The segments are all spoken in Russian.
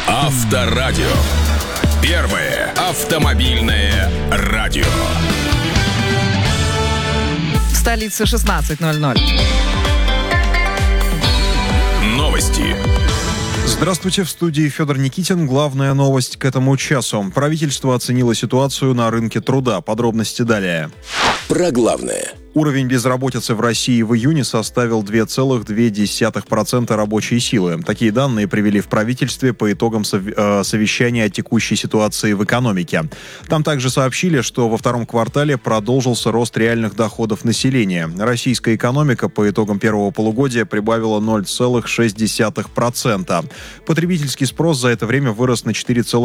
Авторадио. Первое автомобильное радио. В столице 16:00. Новости. Здравствуйте, в студии Федор Никитин. Главная новость к этому часу. Правительство оценило ситуацию на рынке труда. Подробности далее. Про главное. Уровень безработицы в России в июне составил 2,2% рабочей силы. Такие данные привели в правительстве по итогам совещания о текущей ситуации в экономике. Там также сообщили, что во втором квартале продолжился рост реальных доходов населения. Российская экономика по итогам первого полугодия прибавила 0,6%. Потребительский спрос за это время вырос на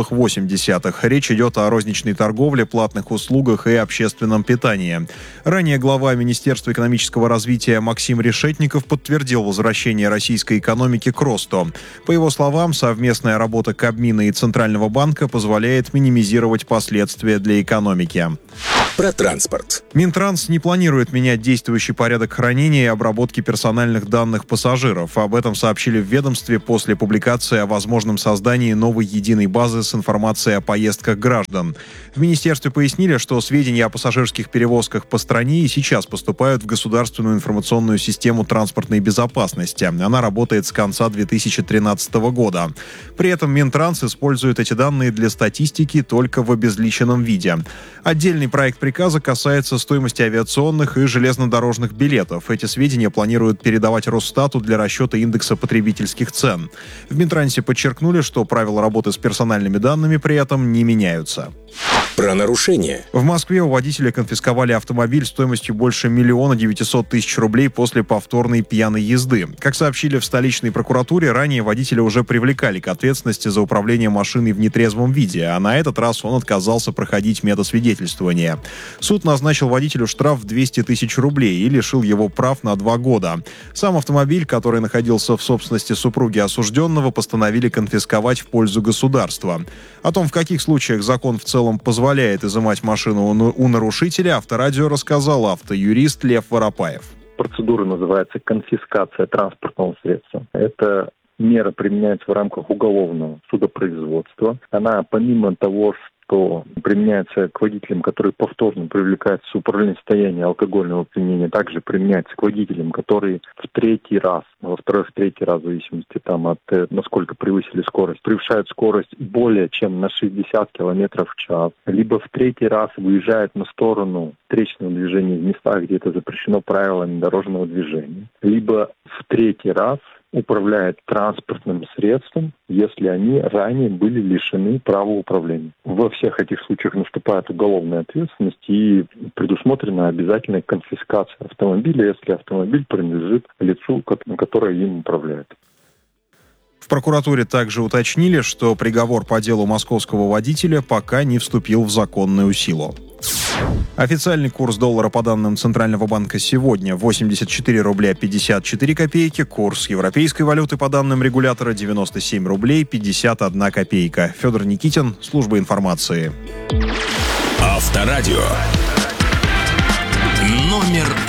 4,8%. Речь идет о розничной торговле, платных услугах и общественном питании. Ранее глава Министерства экономического развития Максим Решетников подтвердил возвращение российской экономики к росту. По его словам, совместная работа Кабмина и Центрального банка позволяет минимизировать последствия для экономики. Про транспорт. Минтранс не планирует менять действующий порядок хранения и обработки персональных данных пассажиров. Об этом сообщили в ведомстве после публикации о возможном создании новой единой базы с информацией о поездках граждан. В министерстве пояснили, что сведения о пассажирских перевозках по стране и сейчас поступают в государственную информационную систему транспортной безопасности. Она работает с конца 2013 года. При этом Минтранс использует эти данные для статистики только в обезличенном виде. Отдельный проект приказа касается стоимости авиационных и железнодорожных билетов. Эти сведения планируют передавать Росстату для расчета индекса потребительских цен. В Минтрансе подчеркнули, что правила работы с персональными данными при этом не меняются. Про нарушение. В Москве у водителя конфисковали автомобиль стоимостью больше 1 900 000 рублей после повторной пьяной езды. Как сообщили в столичной прокуратуре, ранее водителя уже привлекали к ответственности за управление машиной в нетрезвом виде, а на этот раз он отказался проходить медосвидетельствование. Суд назначил водителю штраф в 200 000 рублей и лишил его прав на 2 года. Сам автомобиль, который находился в собственности супруги осужденного, постановили конфисковать в пользу государства. О том, в каких случаях закон в целом позволяет изымать машину у нарушителя, Авторадио рассказал автоюрист Лев Воропаев. Процедура называется конфискация транспортного средства. Это мера применяется в рамках уголовного судопроизводства. Она, помимо того, что применяется к водителям, которые повторно привлекаются в управление состоянием алкогольного опьянения, также применяется к водителям, которые в третий раз, во второй, в третий раз, в зависимости от насколько превысили скорость, превышают скорость более чем на 60 км в час, либо в третий раз выезжают на сторону встречного движения в местах, где это запрещено правилами дорожного движения, либо в третий раз управляет транспортным средством, если они ранее были лишены права управления. Во всех этих случаях наступает уголовная ответственность и предусмотрена обязательная конфискация автомобиля, если автомобиль принадлежит лицу, которое им управляет. В прокуратуре также уточнили, что приговор по делу московского водителя пока не вступил в законную силу. Официальный курс доллара по данным Центрального банка сегодня 84 рубля 54 копейки. Курс европейской валюты по данным регулятора 97 рублей 51 копейка. Федор Никитин, служба информации. Авторадио. Номер